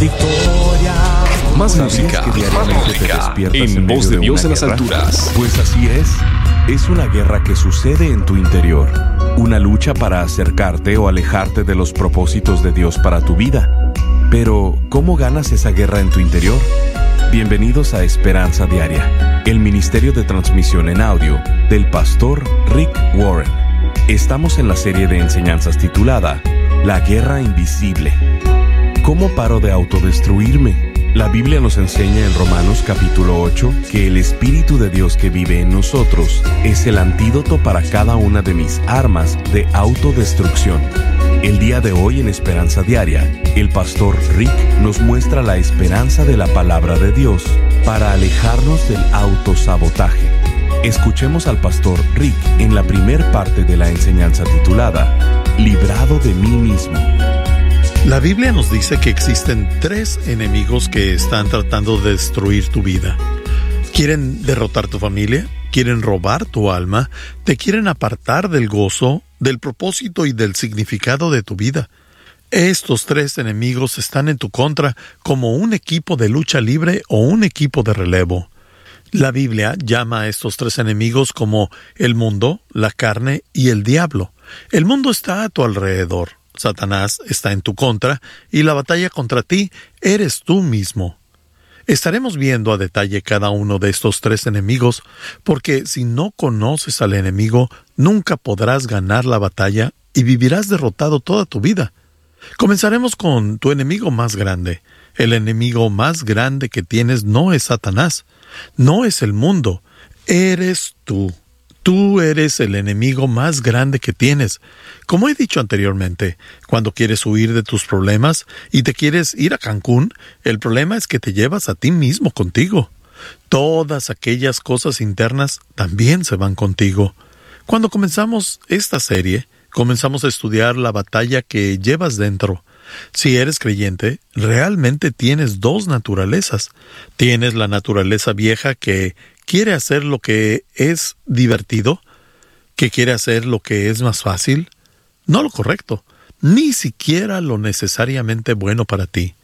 victoria. Más música, en Voz de Dios en las alturas. Pues así es una guerra que sucede en tu interior, una lucha para acercarte o alejarte de los propósitos de Dios para tu vida. Pero, ¿cómo ganas esa guerra en tu interior? Bienvenidos a Esperanza Diaria, el ministerio de transmisión en audio del pastor Rick Warren. Estamos en la serie de enseñanzas titulada La Guerra Invisible. ¿Cómo paro de autodestruirme? La Biblia nos enseña en Romanos capítulo 8 que el Espíritu de Dios que vive en nosotros es el antídoto para cada una de mis armas de autodestrucción. El día de hoy en Esperanza Diaria, el pastor Rick nos muestra la esperanza de la palabra de Dios para alejarnos del autosabotaje. Escuchemos al pastor Rick en la primer parte de la enseñanza titulada Librado de mí mismo. La Biblia nos dice que existen 3 enemigos que están tratando de destruir tu vida. Quieren derrotar tu familia, quieren robar tu alma, te quieren apartar del gozo, del propósito y del significado de tu vida. Estos 3 enemigos están en tu contra como un equipo de lucha libre o un equipo de relevo. La Biblia llama a estos 3 enemigos como el mundo, la carne y el diablo. El mundo está a tu alrededor. Satanás está en tu contra y la batalla contra ti eres tú mismo. Estaremos viendo a detalle cada uno de estos 3 enemigos, porque si no conoces al enemigo, nunca podrás ganar la batalla y vivirás derrotado toda tu vida. Comenzaremos con tu enemigo más grande. El enemigo más grande que tienes no es Satanás, no es el mundo, eres tú. Tú eres el enemigo más grande que tienes. Como he dicho anteriormente, cuando quieres huir de tus problemas y te quieres ir a Cancún, el problema es que te llevas a ti mismo contigo. Todas aquellas cosas internas también se van contigo. Cuando comenzamos esta serie, comenzamos a estudiar la batalla que llevas dentro. Si eres creyente, realmente tienes 2 naturalezas. Tienes la naturaleza vieja que quiere hacer lo que es divertido, que quiere hacer lo que es más fácil, no lo correcto, ni siquiera lo necesariamente bueno para ti.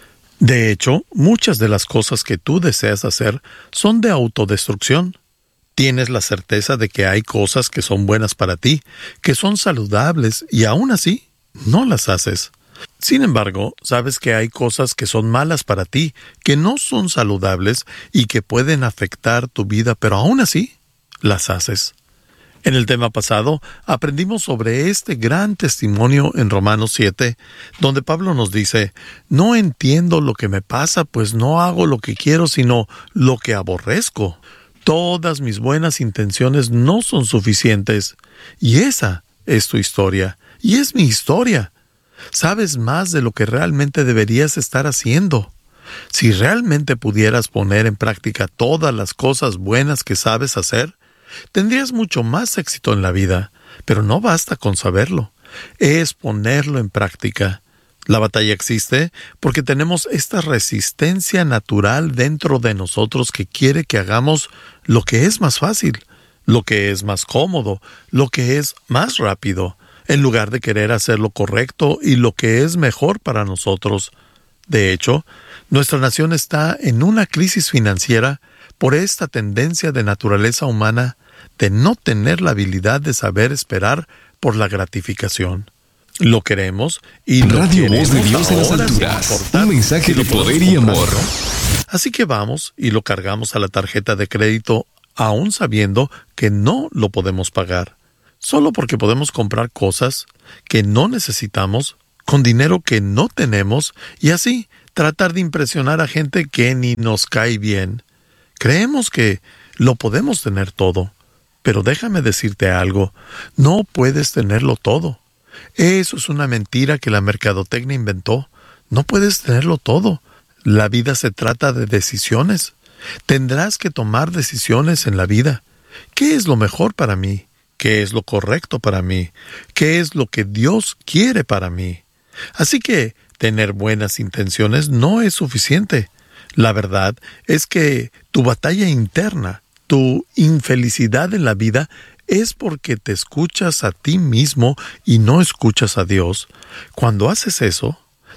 De hecho, muchas de las cosas que tú deseas hacer son de autodestrucción. Tienes la certeza de que hay cosas que son buenas para ti, que son saludables, y aún así, no las haces. Sin embargo, sabes que hay cosas que son malas para ti, que no son saludables y que pueden afectar tu vida, pero aún así, las haces. En el tema pasado, aprendimos sobre este gran testimonio en Romanos 7, donde Pablo nos dice, no entiendo lo que me pasa, pues no hago lo que quiero, sino lo que aborrezco. Todas mis buenas intenciones no son suficientes. Y esa es tu historia, y es mi historia. Sabes más de lo que realmente deberías estar haciendo. Si realmente pudieras poner en práctica todas las cosas buenas que sabes hacer, tendrías mucho más éxito en la vida, pero no basta con saberlo. Es ponerlo en práctica. La batalla existe porque tenemos esta resistencia natural dentro de nosotros que quiere que hagamos lo que es más fácil, lo que es más cómodo, lo que es más rápido, en lugar de querer hacer lo correcto y lo que es mejor para nosotros. De hecho, nuestra nación está en una crisis financiera por esta tendencia de naturaleza humana de no tener la habilidad de saber esperar por la gratificación. Lo queremos y lo Radio queremos Voz de Dios en las ahora, alturas. sin importar Un mensaje si lo de poder podemos y comprar amor. o no. Así que vamos y lo cargamos a la tarjeta de crédito, aún sabiendo que no lo podemos pagar. Solo porque podemos comprar cosas que no necesitamos, con dinero que no tenemos, y así tratar de impresionar a gente que ni nos cae bien. Creemos que lo podemos tener todo, pero déjame decirte algo, no puedes tenerlo todo. Eso es una mentira que la mercadotecnia inventó. No puedes tenerlo todo. La vida se trata de decisiones. Tendrás que tomar decisiones en la vida. ¿Qué es lo mejor para mí? ¿Qué es lo correcto para mí? ¿Qué es lo que Dios quiere para mí? Así que tener buenas intenciones no es suficiente. La verdad es que tu batalla interna, tu infelicidad en la vida, es porque te escuchas a ti mismo y no escuchas a Dios. Cuando haces eso,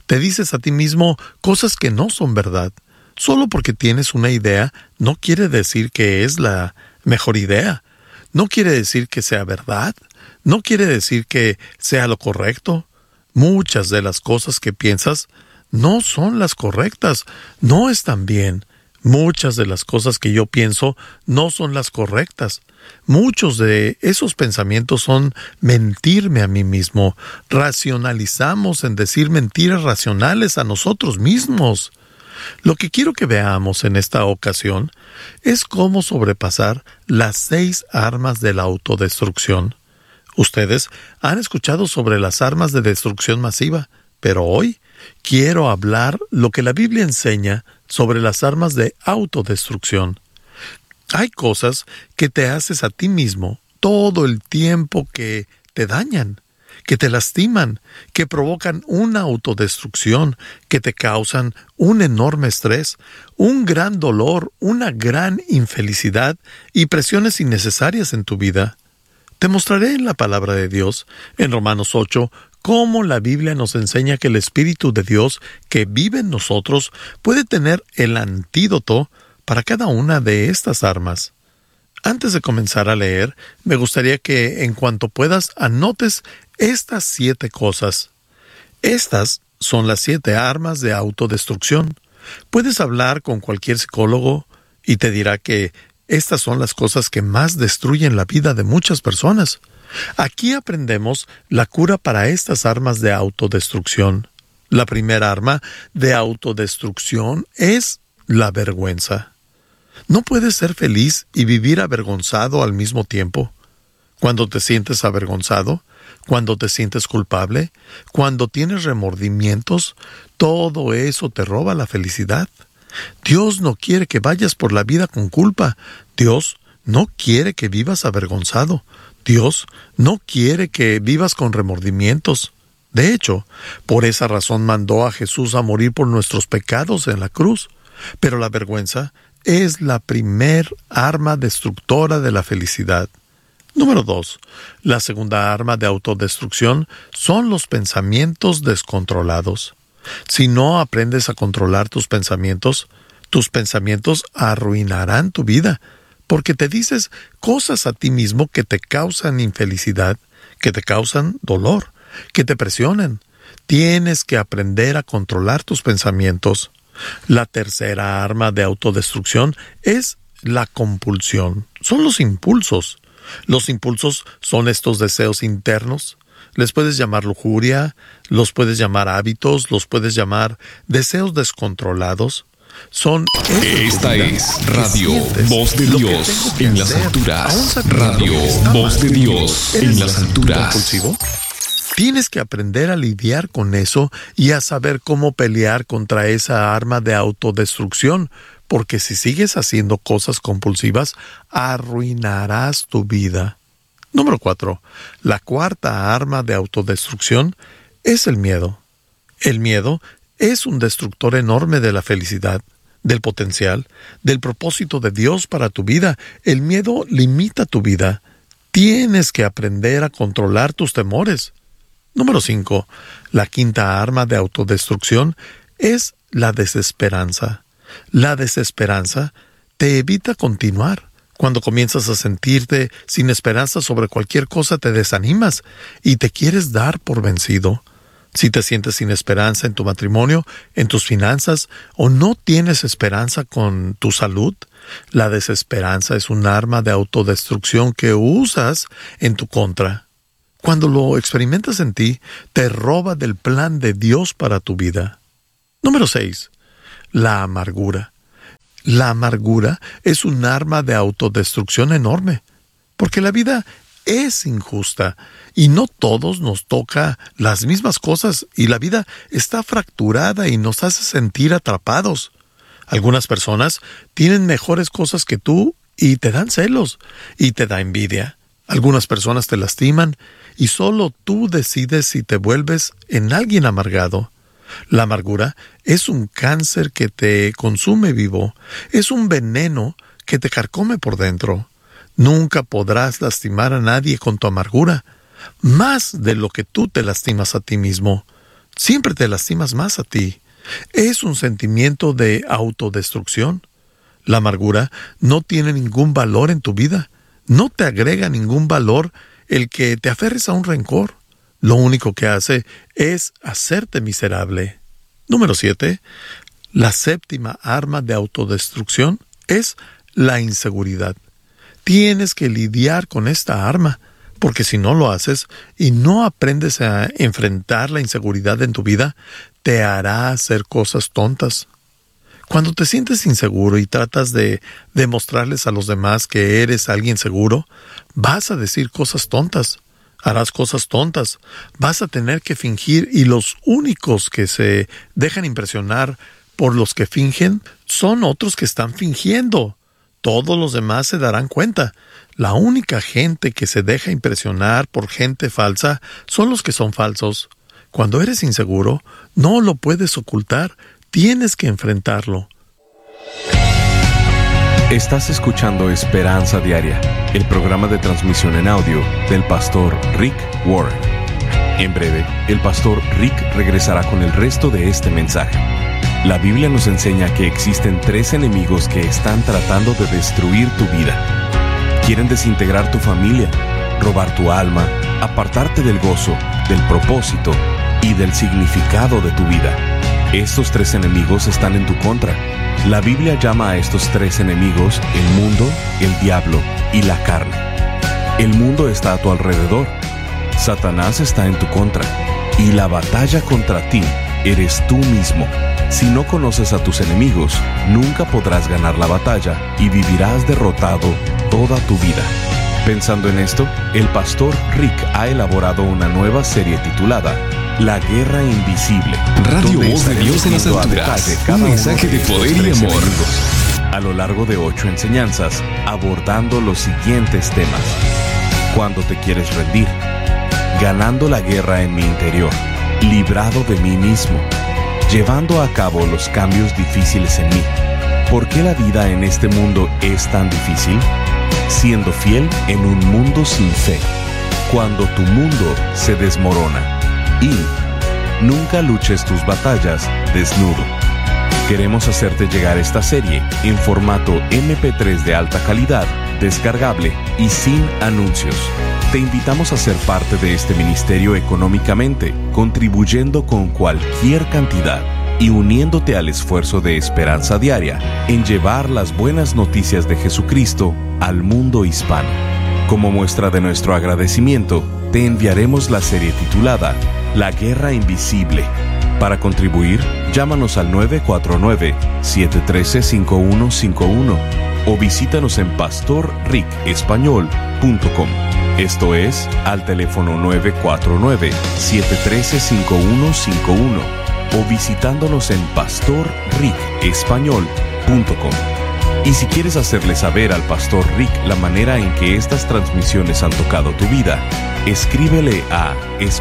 Te dices a ti mismo cosas que no son verdad. Solo porque tienes una idea no quiere decir que es la mejor idea. No quiere decir que sea verdad. No quiere decir que sea lo correcto. Muchas de las cosas que piensas no son las correctas, no están bien. Muchas de las cosas que yo pienso no son las correctas. Muchos de esos pensamientos son mentirme a mí mismo. Racionalizamos en decir mentiras racionales a nosotros mismos. Lo que quiero que veamos en esta ocasión es cómo sobrepasar las 6 armas de la autodestrucción. Ustedes han escuchado sobre las armas de destrucción masiva, pero hoy quiero hablar lo que la Biblia enseña sobre las armas de autodestrucción. Hay cosas que te haces a ti mismo todo el tiempo que te dañan, que te lastiman, que provocan una autodestrucción, que te causan un enorme estrés, un gran dolor, una gran infelicidad y presiones innecesarias en tu vida. Te mostraré en la palabra de Dios, en Romanos 8, cómo la Biblia nos enseña que el Espíritu de Dios que vive en nosotros puede tener el antídoto para cada una de estas armas. Antes de comenzar a leer, me gustaría que en cuanto puedas anotes estas 7 cosas. Estas son las 7 armas de autodestrucción. Puedes hablar con cualquier psicólogo y te dirá que estas son las cosas que más destruyen la vida de muchas personas. Aquí aprendemos la cura para estas armas de autodestrucción. La primera arma de autodestrucción es la vergüenza. No puedes ser feliz y vivir avergonzado al mismo tiempo. Cuando te sientes avergonzado, cuando te sientes culpable, cuando tienes remordimientos, todo eso te roba la felicidad. Dios no quiere que vayas por la vida con culpa. Dios no quiere que vivas avergonzado. Dios no quiere que vivas con remordimientos. De hecho, por esa razón mandó a Jesús a morir por nuestros pecados en la cruz. Pero la vergüenza es la primer arma destructora de la felicidad. Número 2. La segunda arma de autodestrucción son los pensamientos descontrolados. Si no aprendes a controlar tus pensamientos arruinarán tu vida, porque te dices cosas a ti mismo que te causan infelicidad, que te causan dolor, que te presionan. Tienes que aprender a controlar tus pensamientos. La tercera arma de autodestrucción es la compulsión. Son los impulsos. Los impulsos son estos deseos internos. Les puedes llamar lujuria, los puedes llamar hábitos, los puedes llamar deseos descontrolados. Esta es Radio Voz de Dios en las alturas. Radio Voz de Dios en las alturas. Tienes que aprender a lidiar con eso y a saber cómo pelear contra esa arma de autodestrucción, porque si sigues haciendo cosas compulsivas, arruinarás tu vida. Número 4. La cuarta arma de autodestrucción es el miedo. El miedo es un destructor enorme de la felicidad, del potencial, del propósito de Dios para tu vida. El miedo limita tu vida. Tienes que aprender a controlar tus temores. Número 5. La quinta arma de autodestrucción es la desesperanza. La desesperanza te evita continuar. Cuando comienzas a sentirte sin esperanza sobre cualquier cosa, te desanimas y te quieres dar por vencido. Si te sientes sin esperanza en tu matrimonio, en tus finanzas, o no tienes esperanza con tu salud, la desesperanza es un arma de autodestrucción que usas en tu contra. Cuando lo experimentas en ti, te roba del plan de Dios para tu vida. Número 6. La amargura. La amargura es un arma de autodestrucción enorme, porque la vida es injusta y no todos nos toca las mismas cosas y la vida está fracturada y nos hace sentir atrapados. Algunas personas tienen mejores cosas que tú y te dan celos y te da envidia. Algunas personas te lastiman y solo tú decides si te vuelves en alguien amargado. La amargura es un cáncer que te consume vivo, es un veneno que te carcome por dentro. Nunca podrás lastimar a nadie con tu amargura, más de lo que tú te lastimas a ti mismo. siempre te lastimas más a ti. Es un sentimiento de autodestrucción. La amargura no tiene ningún valor en tu vida. No te agrega ningún valor el que te aferres a un rencor. Lo único que hace es hacerte miserable. Número 7. La séptima arma de autodestrucción es la inseguridad. Tienes que lidiar con esta arma, porque si no lo haces y no aprendes a enfrentar la inseguridad en tu vida, te hará hacer cosas tontas. Cuando te sientes inseguro y tratas de demostrarles a los demás que eres alguien seguro, vas a decir cosas tontas, harás cosas tontas, vas a tener que fingir y los únicos que se dejan impresionar por los que fingen son otros que están fingiendo. Todos los demás se darán cuenta. La única gente que se deja impresionar por gente falsa son los que son falsos. Cuando eres inseguro, no lo puedes ocultar, tienes que enfrentarlo. Estás escuchando Esperanza Diaria, el programa de transmisión en audio del pastor Rick Warren. En breve, el pastor Rick regresará con el resto de este mensaje. La Biblia nos enseña que existen 3 enemigos que están tratando de destruir tu vida. Quieren desintegrar tu familia, robar tu alma, apartarte del gozo, del propósito y del significado de tu vida. Estos 3 enemigos están en tu contra. La Biblia llama a estos 3 enemigos el mundo, el diablo y la carne. El mundo está a tu alrededor. Satanás está en tu contra. Y la batalla contra ti eres tú mismo. Si no conoces a tus enemigos, nunca podrás ganar la batalla y vivirás derrotado toda tu vida. Pensando en esto, el pastor Rick ha elaborado una nueva serie titulada La Guerra Invisible. Radio Voz de Dios en las alturas. Un mensaje de poder y amor. Enemigos. A lo largo de 8 enseñanzas, abordando los siguientes temas. Cuando te quieres rendir. Ganando la guerra en mi interior. Librado de mí mismo. Llevando a cabo los cambios difíciles en mí. ¿Por qué la vida en este mundo es tan difícil? Siendo fiel en un mundo sin fe. Cuando tu mundo se desmorona. Y nunca luches tus batallas desnudo. Queremos hacerte llegar esta serie en formato MP3 de alta calidad, descargable y sin anuncios. Te invitamos a ser parte de este ministerio económicamente, contribuyendo con cualquier cantidad y uniéndote al esfuerzo de Esperanza Diaria en llevar las buenas noticias de Jesucristo al mundo hispano. Como muestra de nuestro agradecimiento, te enviaremos la serie titulada La Guerra Invisible. Para contribuir, llámanos al 949-713-5151 o visítanos en pastorricespañol.com. Esto es, al teléfono 949-713-5151 o visitándonos en pastorricespañol.com. Y si quieres hacerle saber al pastor Rick la manera en que estas transmisiones han tocado tu vida, escríbele a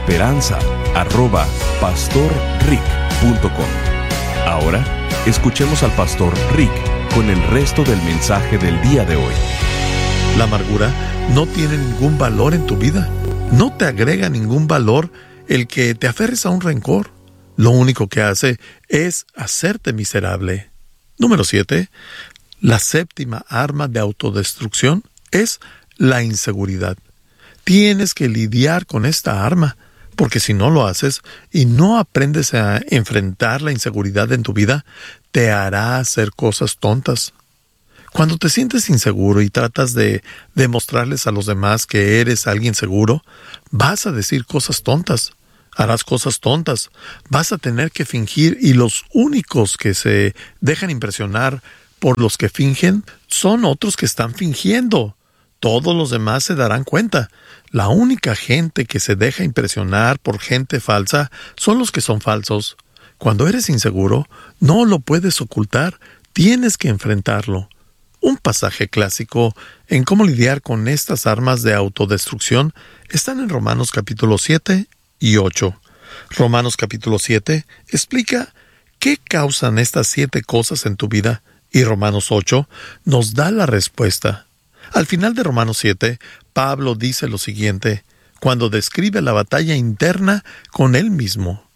esperanza@pastorrick.com. Ahora, escuchemos al pastor Rick con el resto del mensaje del día de hoy. La amargura no tiene ningún valor en tu vida. No te agrega ningún valor el que te aferres a un rencor. Lo único que hace es hacerte miserable. Número 7. La séptima arma de autodestrucción es la inseguridad. Tienes que lidiar con esta arma, porque si no lo haces y no aprendes a enfrentar la inseguridad en tu vida, te hará hacer cosas tontas. Cuando te sientes inseguro y tratas de demostrarles a los demás que eres alguien seguro, vas a decir cosas tontas, harás cosas tontas, vas a tener que fingir y los únicos que se dejan impresionar por los que fingen son otros que están fingiendo. Todos los demás se darán cuenta. La única gente que se deja impresionar por gente falsa son los que son falsos. Cuando eres inseguro, no lo puedes ocultar, tienes que enfrentarlo. Un pasaje clásico en cómo lidiar con estas armas de autodestrucción están en Romanos capítulo 7 y 8. Romanos capítulo 7 explica qué causan estas 7 cosas en tu vida y Romanos 8 nos da la respuesta. Al final de Romanos 7, Pablo dice lo siguiente, cuando describe la batalla interna con él mismo.